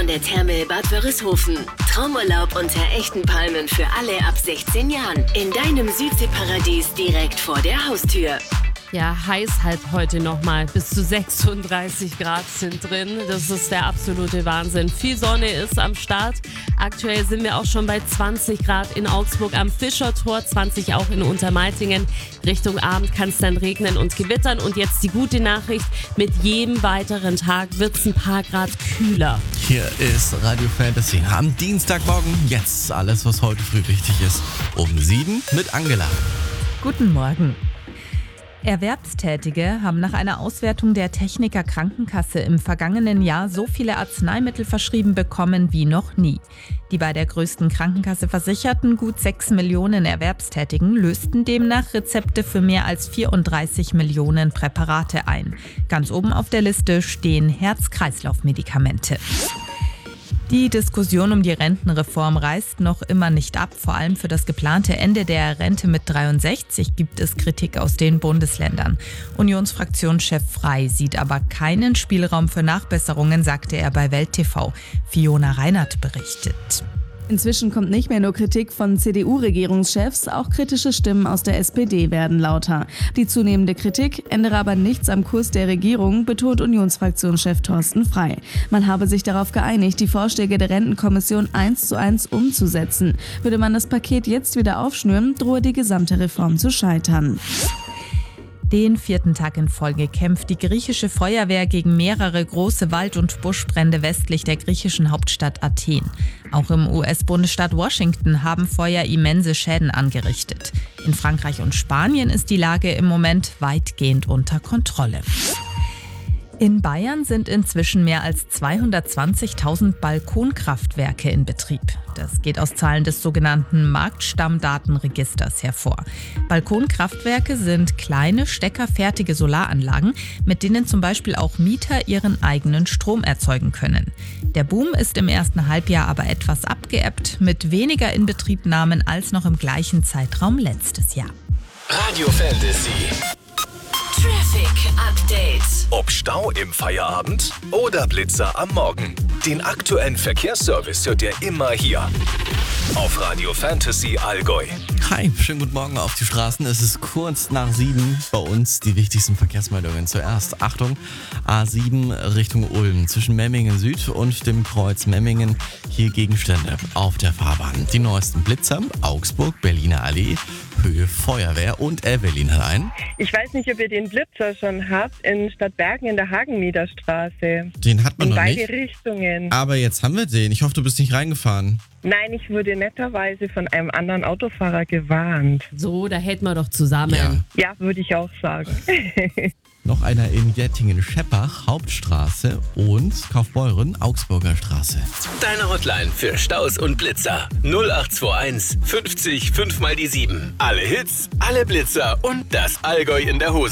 der Therme Bad Wörishofen. Traumurlaub unter echten Palmen für alle ab 16 Jahren. In deinem Südseeparadies direkt vor der Haustür. Ja, heiß halt heute nochmal. Bis zu 36 Grad sind drin. Das ist der absolute Wahnsinn. Viel Sonne ist am Start. Aktuell sind wir auch schon bei 20 Grad in Augsburg am Fischertor, 20 auch in Untermeitingen. Richtung Abend kann es dann regnen und gewittern. Und jetzt die gute Nachricht, mit jedem weiteren Tag wird es ein paar Grad kühler. Hier ist Radio Fantasy am Dienstagmorgen. Jetzt alles, was heute früh wichtig ist. Um 7 mit Angela. Guten Morgen. Erwerbstätige haben nach einer Auswertung der Techniker Krankenkasse im vergangenen Jahr so viele Arzneimittel verschrieben bekommen wie noch nie. Die bei der größten Krankenkasse versicherten gut 6 Millionen Erwerbstätigen lösten demnach Rezepte für mehr als 34 Millionen Präparate ein. Ganz oben auf der Liste stehen Herz-Kreislauf-Medikamente. Die Diskussion um die Rentenreform reißt noch immer nicht ab. Vor allem für das geplante Ende der Rente mit 63 gibt es Kritik aus den Bundesländern. Unionsfraktionschef Frey sieht aber keinen Spielraum für Nachbesserungen, sagte er bei Welt TV. Fiona Reinert berichtet. Inzwischen kommt nicht mehr nur Kritik von CDU-Regierungschefs, auch kritische Stimmen aus der SPD werden lauter. Die zunehmende Kritik ändere aber nichts am Kurs der Regierung, betont Unionsfraktionschef Thorsten Frey. Man habe sich darauf geeinigt, die Vorschläge der Rentenkommission 1:1 umzusetzen. Würde man das Paket jetzt wieder aufschnüren, drohe die gesamte Reform zu scheitern. Den 4. Tag in Folge kämpft die griechische Feuerwehr gegen mehrere große Wald- und Buschbrände westlich der griechischen Hauptstadt Athen. Auch im US-Bundesstaat Washington haben Feuer immense Schäden angerichtet. In Frankreich und Spanien ist die Lage im Moment weitgehend unter Kontrolle. In Bayern sind inzwischen mehr als 220.000 Balkonkraftwerke in Betrieb. Das geht aus Zahlen des sogenannten Marktstammdatenregisters hervor. Balkonkraftwerke sind kleine, steckerfertige Solaranlagen, mit denen zum Beispiel auch Mieter ihren eigenen Strom erzeugen können. Der Boom ist im ersten Halbjahr aber etwas abgeebbt, mit weniger Inbetriebnahmen als noch im gleichen Zeitraum letztes Jahr. Radio Fantasy. Traffic Update. Ob Stau im Feierabend oder Blitzer am Morgen. Den aktuellen Verkehrsservice hört ihr immer hier. Auf Radio Fantasy Allgäu. Hi, schönen guten Morgen auf die Straßen. Es ist kurz nach 7 bei uns die wichtigsten Verkehrsmeldungen. Zuerst, Achtung, A7 Richtung Ulm zwischen Memmingen Süd und dem Kreuz Memmingen. Hier Gegenstände auf der Fahrbahn. Die neuesten Blitzer, Augsburg, Berliner Allee, Höhe Feuerwehr und Evelyn hat einen. Ich weiß nicht, ob ihr den Blitzer schon habt, in Stadtbergen in der Hagenniederstraße. Den hat man in noch beide nicht. Richtungen. Aber jetzt haben wir den. Ich hoffe, du bist nicht reingefahren. Nein, ich wurde netterweise von einem anderen Autofahrer gewarnt. So, da hätten wir doch zusammen. Ja. Ja, würde ich auch sagen. Noch einer in Jettingen-Scheppach, Hauptstraße und Kaufbeuren, Augsburger Straße. Deine Hotline für Staus und Blitzer. 0821 50 5 mal die 7. Alle Hits, alle Blitzer und das Allgäu in der Hose.